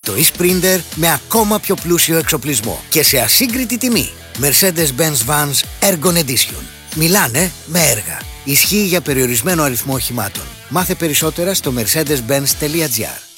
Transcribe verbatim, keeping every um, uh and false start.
το e-Sprinter με ακόμα πιο πλούσιο εξοπλισμό και σε ασύγκριτη τιμή. Mercedes-Benz Vans Ergon Edition. Μιλάνε με έργα. Ισχύει για περιορισμένο αριθμό οχημάτων. Μάθε περισσότερα στο mercedes benz τελεία gr.